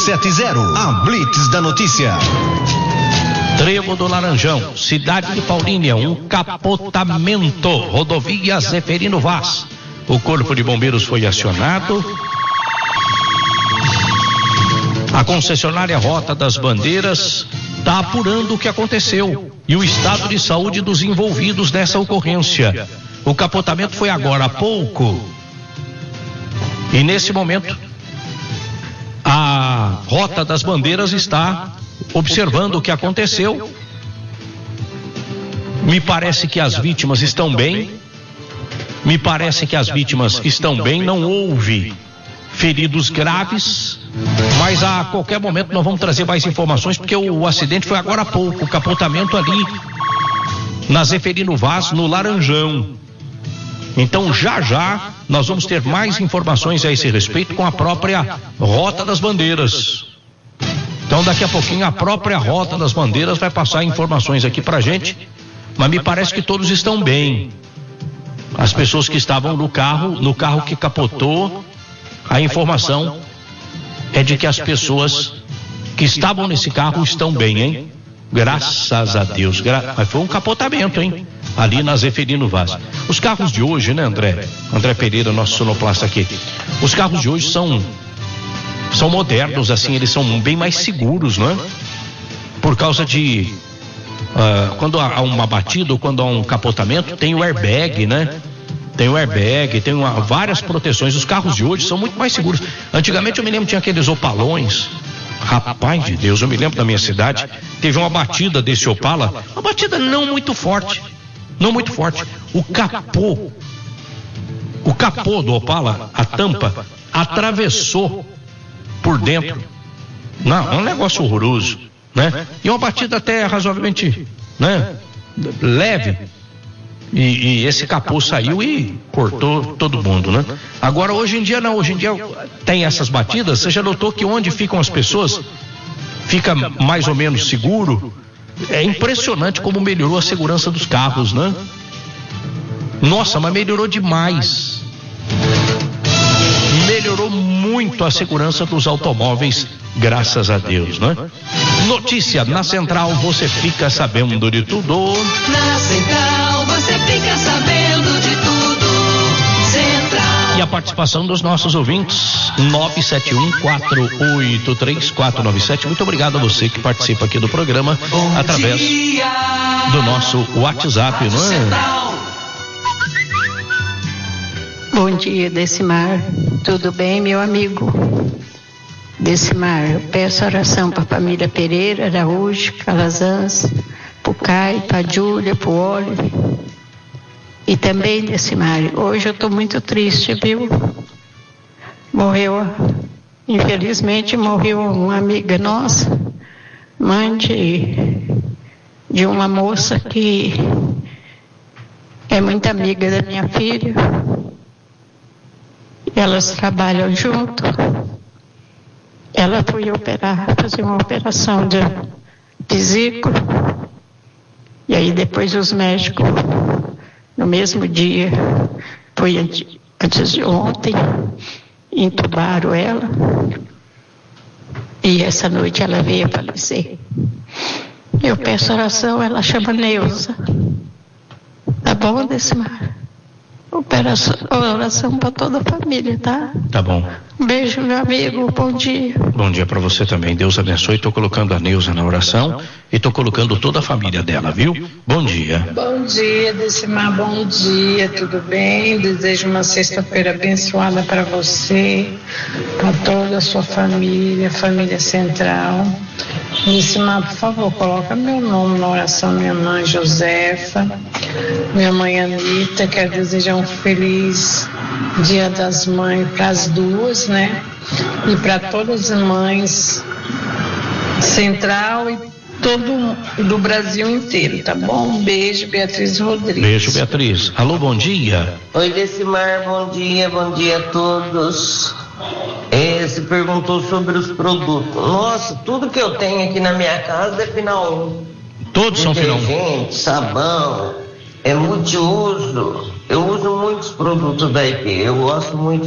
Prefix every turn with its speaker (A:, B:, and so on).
A: 470, a Blitz da Notícia.
B: Trevo do Laranjão, cidade de Paulínia, um capotamento, rodovia Zeferino Vaz. O corpo de bombeiros foi acionado. A concessionária Rota das Bandeiras está apurando o que aconteceu e o estado de saúde dos envolvidos nessa ocorrência. O capotamento foi agora há pouco e nesse momento a Rota das Bandeiras está observando o que aconteceu. Me parece que as vítimas estão bem. Não houve feridos graves, mas a qualquer momento nós vamos trazer mais informações, porque o acidente foi agora há pouco, o capotamento ali na Zeferino Vaz, no Laranjão. Então já nós vamos ter mais informações a esse respeito com a própria Rota das Bandeiras. Então daqui a pouquinho a própria Rota das Bandeiras vai passar informações aqui pra gente, mas me parece que todos estão bem. As pessoas que estavam no carro que capotou, a informação é de que as pessoas que estavam nesse carro estão bem, hein? Graças a Deus. Mas foi um capotamento, hein? Ali na Zeferino Vaz. Os carros de hoje, né, André Pereira, nosso sonoplasta aqui. Os carros de hoje são modernos, assim, eles são bem mais seguros, não é? Por causa de quando há uma batida ou quando há um capotamento, tem o airbag, né? Tem várias proteções. Os carros de hoje são muito mais seguros. Antigamente eu me lembro, tinha aqueles Opalões. Rapaz de Deus, eu me lembro da minha cidade, teve uma batida desse Opala, uma batida não muito forte. O capô do Opala, a tampa, atravessou por dentro. Não, é um negócio horroroso, né? E uma batida até razoavelmente, né, leve. E esse capô saiu e cortou todo mundo, né? Agora hoje em dia não, hoje em dia tem essas batidas. Você já notou que onde ficam as pessoas fica mais ou menos seguro? É impressionante como melhorou a segurança dos carros, né? Nossa, mas melhorou demais. Melhorou muito a segurança dos automóveis, graças a Deus, né? Notícia na Central, você fica sabendo de tudo.
C: Na Central, você fica sabendo de tudo. Central.
B: E a participação dos nossos ouvintes, 971-483-497. Muito obrigado a você que participa aqui do programa através do nosso WhatsApp, não é?
D: Bom dia, Decimar. Tudo bem, meu amigo? Decimar, eu peço oração para a família Pereira, Araújo, Calazans, para o Caio, para a Júlia, para o Oliver. E também, Decimar, hoje eu estou muito triste, viu? Infelizmente morreu uma amiga nossa, mãe de uma moça que é muito amiga da minha filha. Elas trabalham junto. Ela foi fazer uma operação de vesícula. E aí depois os médicos, no mesmo dia, foi antes de ontem, entubaram ela. E essa noite ela veio a falecer. Eu peço oração, ela chama Neuza. Tá bom, Decimar? Oração para toda a família, tá?
B: Tá bom.
D: Um beijo, meu amigo, bom dia.
B: Bom dia para você também, Deus abençoe. Estou colocando a Neuza na oração e estou colocando toda a família dela, viu? Bom dia.
E: Bom dia, Decimar, bom dia, tudo bem? Desejo uma sexta-feira abençoada para você, para toda a sua família Central. Decimar, por favor, coloca meu nome na oração, minha mãe Josefa, minha mãe Anitta. Quero desejar um feliz Dia das Mães para as duas, né? E para todas as mães Central e todo do Brasil inteiro, tá bom? Um beijo, Beatriz Rodrigues.
B: Beijo, Beatriz. Alô, bom dia.
F: Oi, Decimar, bom dia a todos. Você perguntou sobre os produtos. Nossa, tudo que eu tenho aqui na minha casa é final 1.
B: Todos são final 1.
F: Detergente, sabão, é multiuso. Eu uso muitos produtos da IP. Eu gosto muito